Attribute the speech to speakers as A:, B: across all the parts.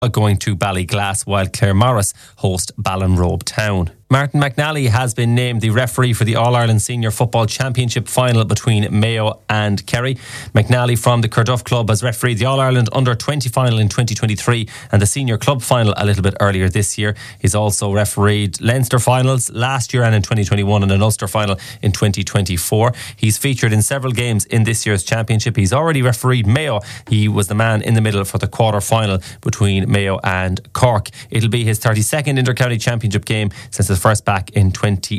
A: going to Ballyglass, while Claremorris host Ballinrobe Town. Martin McNally has been named the referee for the All-Ireland Senior Football Championship final between Mayo and Kerry. McNally from the Carduff Club has refereed the All-Ireland Under-20 final in 2023 and the Senior Club final a little bit earlier this year. He's also refereed Leinster finals last year and in 2021 and an Ulster final in 2024. He's featured in several games in this year's championship. He's already refereed Mayo. He was the man in the middle for the quarter-final between Mayo and Cork. It'll be his 32nd Inter-County Championship game since the first back in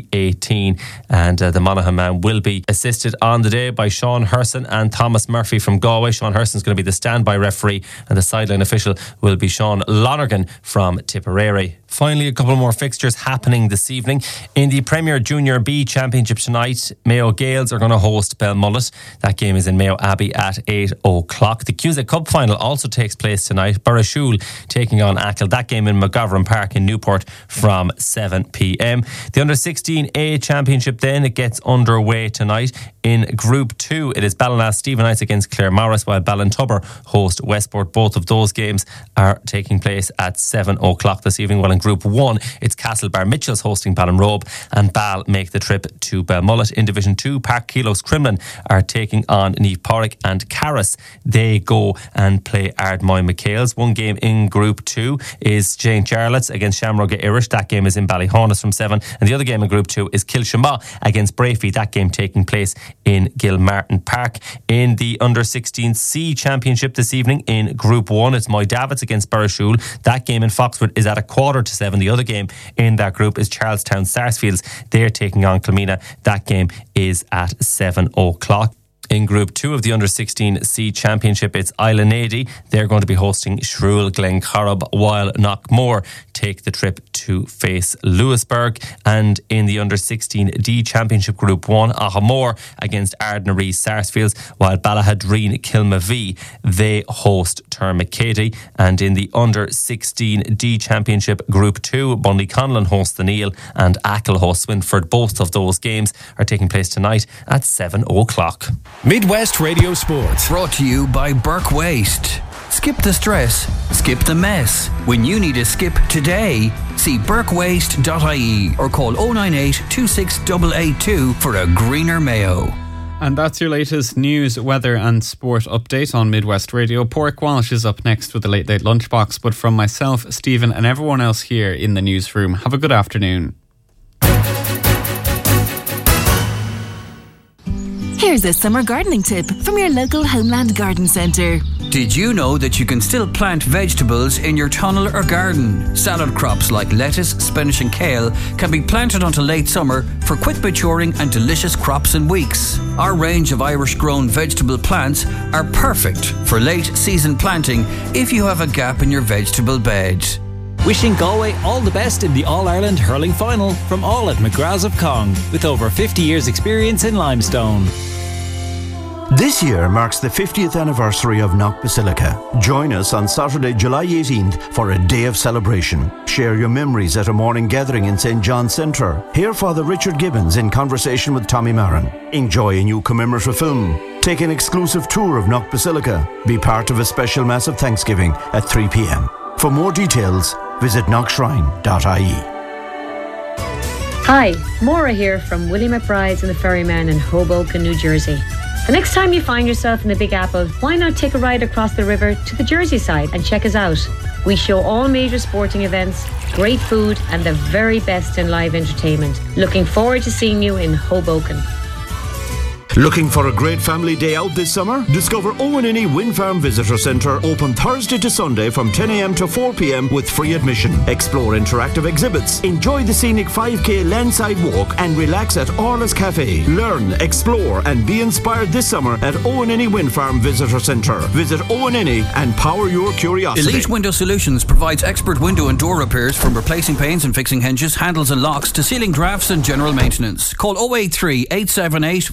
A: 2018, and the Monaghan man will be assisted on the day by Sean Herson and Thomas Murphy from Galway. Sean Herson's going to be the standby referee and the sideline official will be Sean Lonergan from Tipperary. Finally, a couple more fixtures happening this evening. In the Premier Junior B Championship tonight, Mayo Gales are going to host Belmullet. That game is in Mayo Abbey at 8 o'clock. The Cusack Cup final also takes place tonight. Burrishoole taking on Achill. That game in McGovern Park in Newport from 7 p.m. The Under-16A Championship then, it gets underway tonight. In Group 2, it is Ballinass Stephenites against Claremorris, while Ballintubber host Westport. Both of those games are taking place at 7 o'clock this evening. While in Group 1, it's Castlebar Mitchells hosting Ballinrobe and Ball make the trip to Belmullet. In Division 2, Park Keelos Crumlin are taking on Niamh Porrick, and Carris, they go and play Ardmoy McHale's. One game in Group 2 is St. Charlotte's against Shamrock Irish. That game is in Ballyhaunis from 7. And the other game in Group 2 is Kilshaw against Brafey. That game taking place in Gilmartin Park. In the Under-16C Championship this evening, in Group 1, it's Moy Davids against Burrishoole. That game in Foxwood is at 6:45. The other game in that group is Charlestown Sarsfields. They're taking on Kilmina. That game is at 7 o'clock. In Group 2 of the Under-16C Championship, it's Islanady. They're going to be hosting Shrule Glencorrib, while Knockmore take the trip to face Lewisburg. And in the Under-16D Championship Group 1, Ahamore against Ardnaree Sarsfields, while Ballahadreen Kilmavee, they host Termacady. And in the Under-16D Championship Group 2, Bundyconlon hosts the Neil and Achill hosts Swinford. Both of those games are taking place tonight at 7 o'clock.
B: Midwest Radio Sports,
C: brought to you by Burke Waste. Skip the stress, skip the mess. When you need a skip today, see burkewaste.ie or call 098 26882 for a greener Mayo.
D: And that's your latest news, weather and sport update on Midwest Radio. Porrick Walsh is up next with the Late Late Lunchbox, but from myself, Stephen, and everyone else here in the newsroom, have a good afternoon.
E: Here's a summer gardening tip from your local Homeland Garden Centre.
C: Did you know that you can still plant vegetables in your tunnel or garden? Salad crops like lettuce, spinach and kale can be planted until late summer for quick maturing and delicious crops in weeks. Our range of Irish-grown vegetable plants are perfect for late season planting if you have a gap in your vegetable bed.
B: wishing Galway all the best in the All-Ireland Hurling Final from all at McGrath's of Cong, with over 50 years experience in limestone.
F: This year marks the 50th anniversary of Knock Basilica. Join us on Saturday, July 18th for a day of celebration. Share your memories at a morning gathering in St. John's Centre. Hear Father Richard Gibbons in conversation with Tommy Marin. Enjoy a new commemorative film. Take an exclusive tour of Knock Basilica. Be part of a special Mass of Thanksgiving at 3 p.m. For more details, visit knockshrine.ie.
G: Hi, Maura here from Willie McBride's and the Ferryman in Hoboken, New Jersey. The next time you find yourself in the Big Apple, why not take a ride across the river to the Jersey side and check us out? We show all major sporting events, great food and the very best in live entertainment. Looking forward to seeing you in Hoboken.
F: Looking for a great family day out this summer? Discover Owenini Wind Farm Visitor Centre, open Thursday to Sunday from 10 a.m. to 4 p.m. with free admission. Explore interactive exhibits, enjoy the scenic 5k landside walk and relax at Orla's Cafe. Learn, explore and be inspired this summer at Owenini Wind Farm Visitor Centre. Visit Owenini and power your curiosity.
C: Elite Window Solutions provides expert window and door repairs, from replacing panes and fixing hinges, handles and locks to sealing drafts and general maintenance. Call 083 878 58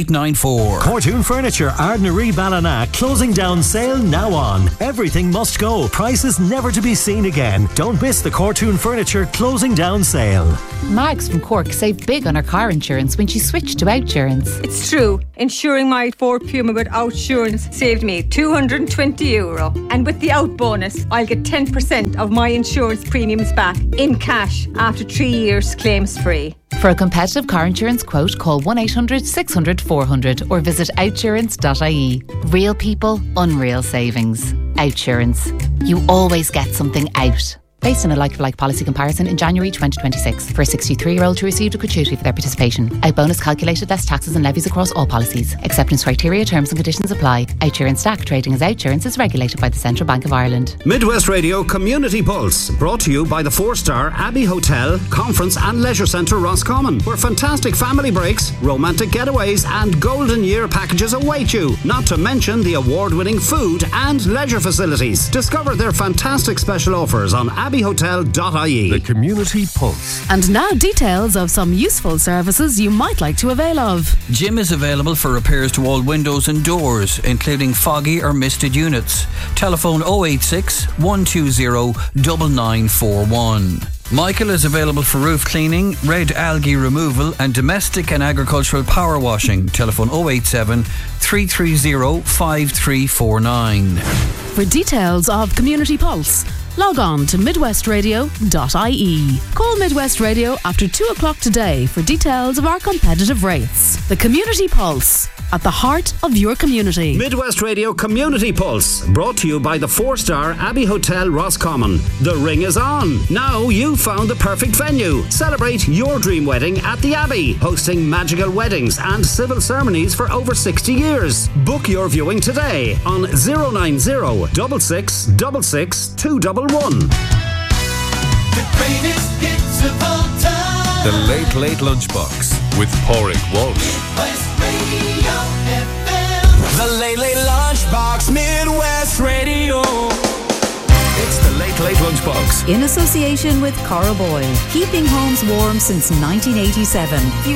C: 0894.
H: Cortoon Furniture, Ardnaree Ballina, closing down sale now on. Everything must go. Prices never to be seen again. Don't miss the Cortoon Furniture closing down sale.
I: Mags from Cork saved big on her car insurance when she switched to Outsurance.
J: It's true. Insuring my Ford Puma with Outsurance saved me €220. And with the Out bonus, I'll get 10% of my insurance premiums back in cash after 3 years claims free.
I: For a competitive car insurance quote, call 1800 600 400 or visit outsurance.ie. Real people, unreal savings. Outsurance. You always get something out. Based on a like-for-like policy comparison in January 2026 for a 63-year-old who received a gratuity for their participation. Out bonus calculated less taxes and levies across all policies. Acceptance criteria, terms and conditions apply. Outsurance DAC trading as Outsurance is regulated by the Central Bank of Ireland.
K: Midwest Radio Community Pulse, brought to you by the 4-star Abbey Hotel, Conference and Leisure Centre Roscommon, where fantastic family breaks, romantic getaways and golden year packages await you, not to mention the award-winning food and leisure facilities. Discover their fantastic special offers on abbeyhotel.ie.
L: The Community Pulse.
M: And now details of some useful services you might like to avail of.
C: Jim is available for repairs to all windows and doors, including foggy or misted units. Telephone 086 120 9941. Michael is available for roof cleaning, red algae removal and domestic and agricultural power washing. Telephone 087 330 5349.
M: For details of Community Pulse, log on to midwestradio.ie. Call Midwest Radio after 2 o'clock today for details of our competitive rates. The Community Pulse, at the heart of your community.
K: Midwest Radio Community Pulse, brought to you by the 4-star Abbey Hotel Roscommon. The ring is on. Now you've found the perfect venue. Celebrate your dream wedding at the Abbey, hosting magical weddings and civil ceremonies for over 60 years. Book your viewing today on 090 6666 211.
N: The greatest hits of all time.
L: The Late Late Lunchbox with Pádraig Walsh.
N: The Late Late Lunchbox, Midwest Radio.
L: It's the Late Late Lunchbox.
O: In association with Cora Boyle, keeping homes warm since 1987. View